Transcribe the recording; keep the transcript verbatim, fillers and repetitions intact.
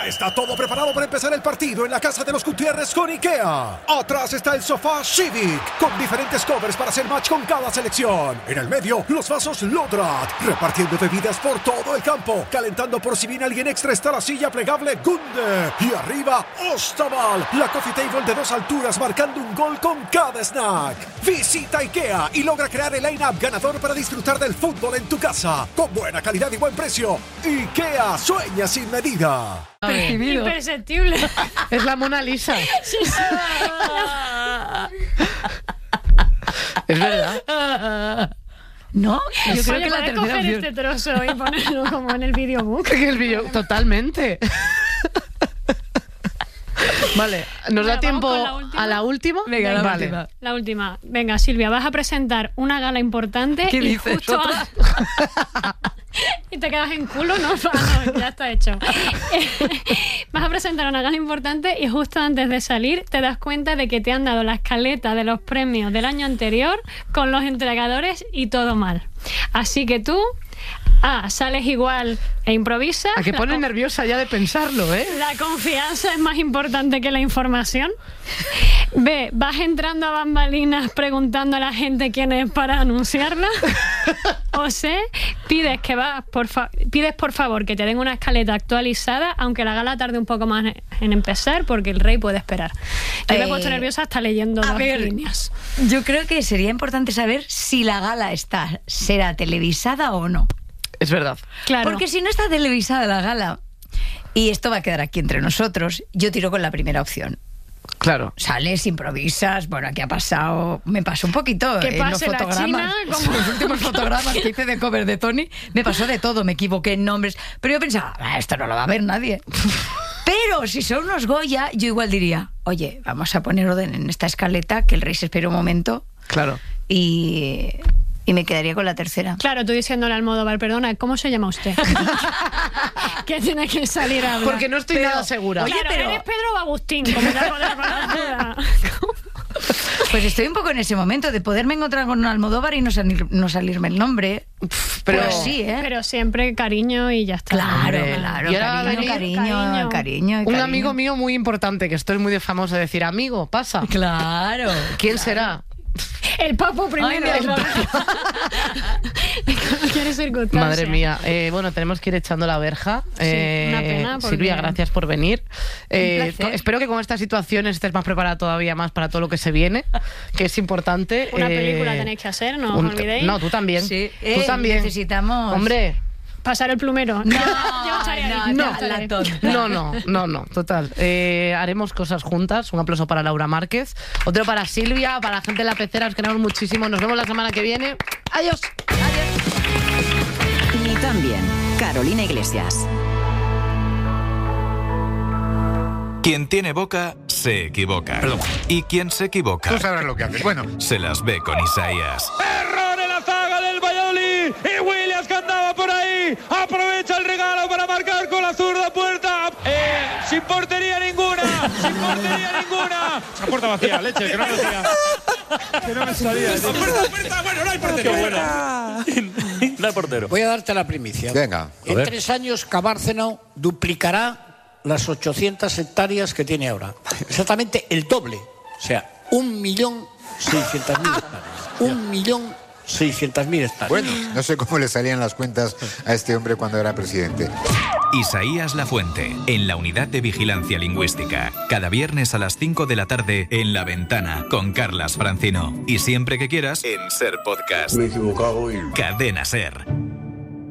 Ya está todo preparado para empezar el partido en la casa de los Gutiérrez con IKEA. Atrás está el sofá Civic, con diferentes covers para hacer match con cada selección. En el medio, los vasos Lodrat, repartiendo bebidas por todo el campo. Calentando por si viene alguien extra está la silla plegable Gunde. Y arriba, Ostaval, la coffee table de dos alturas marcando un gol con cada snack. Visita IKEA y logra crear el line-up ganador para disfrutar del fútbol en tu casa. Con buena calidad y buen precio. IKEA, sueña sin medida. Imperceptible. Es la Mona Lisa. Sí, sí. Es verdad. ¿No? Yo Oye, creo que la ¿puedes tercera coger opción. este trozo y ponerlo como en el videobook? En el video, totalmente. Vale, ¿nos Bueno, da tiempo ¿vamos con la última? a la última? Venga, la vale. última. La última. Venga, Silvia, vas a presentar una gala importante ¿Qué y dices? justo ¿Otra? a- y te quedas en culo, ¿no? Ah, no, ya está hecho. Vas a presentar una gala importante y justo antes de salir te das cuenta de que te han dado la escaleta de los premios del año anterior con los entregadores y todo mal. Así que tú, A, sales igual e improvisas. A que La pone con- nerviosa ya de pensarlo, ¿eh? La confianza es más importante que la información. B, vas entrando a bambalinas preguntando a la gente quién es para anunciarla. O C, pides que vas por fa- pides por favor que te den una escaleta actualizada, aunque la gala tarde un poco más en- en empezar, porque el rey puede esperar. Yo me he Eh, puesto nerviosa hasta leyendo a las ver. líneas. Yo creo que sería importante saber si la gala está, será televisada o no. Es verdad. Claro. Porque si no está televisada la gala, y esto va a quedar aquí entre nosotros, yo tiro con la primera opción. Claro. Sales, improvisas, bueno, ¿qué ha pasado? Me pasó un poquito Que en los pase la fotogramas. China, como- Los últimos fotogramas que hice de cover de Tony, me pasó de todo, me equivoqué en nombres. Pero yo pensaba, "Ah, esto no lo va a ver nadie". Pero si son unos Goya, yo igual diría, oye, vamos a poner orden en esta escaleta, que el rey se espere un momento, Claro. y, y me quedaría con la tercera. Claro, tú diciéndole al Almodóvar, perdona, ¿cómo se llama usted? Que tiene que salir a hablar. Porque no estoy Pero- nada segura. Oye, Claro, pero- eres Pedro o Agustín, como ya lo de la conocida. Pues estoy un poco en ese momento de poderme encontrar con un Almodóvar y no, salir- no salirme el nombre. pero- Pues sí, ¿eh? Pero siempre cariño y ya está. Claro, Hombre, claro, y ahora cariño, venir- cariño, Cariño. cariño, Un cariño. amigo mío muy importante, que estoy muy de famoso, de decir, amigo, pasa. Claro. ¿Quién será? El papo primero. Ay, no. No quiere circunstancia. Madre mía. Eh, bueno, tenemos que ir echando la verja. Eh, una pena, porque- Silvia, gracias por venir. Eh, placer. co- espero que con estas situaciones estés más preparada todavía más para todo lo que se viene, que es importante. Una Eh, película tenéis que hacer, no os un- olvidéis. No, tú también. Sí. Tú Eh, también. necesitamos- Hombre. Pasar el plumero. No, Yo estaré ahí, no, yo no, estaré ahí. la tonta. No, no, no, no, total. Eh, haremos cosas juntas. Un aplauso para Laura Márquez. Otro para Silvia, para la gente de la pecera. Os queremos muchísimo. Nos vemos la semana que viene. Adiós. Ni tan bien. Carolina Iglesias. Quien tiene boca, se equivoca. Perdón. Y quien se equivoca, Tú sabrás lo que haces. Bueno, se las ve con Isaías. Error en la zaga del Valladolid y Williams que andaba por ahí aprovecha el regalo para marcar con la zurda puerta eh, sin portería ninguna sin portería ninguna esa puerta vacía, leche, que no me salía. Que no me salía. puerta puerta bueno no hay portero No hay portero. Voy a darte la primicia. Venga, a En ver. tres años Cabárceno duplicará las ochocientas hectáreas que tiene ahora. Exactamente el doble. O sea, un millón seiscientas mil hectáreas. Un millón seiscientas mil hectáreas. Bueno, no sé cómo le salían las cuentas a este hombre cuando era presidente. Isaías Lafuente, en la Unidad de Vigilancia Lingüística. Cada viernes a las cinco de la tarde en La Ventana con Carlas Francino. Y siempre que quieras en Ser Podcast. Me he equivocado y... Cadena Ser.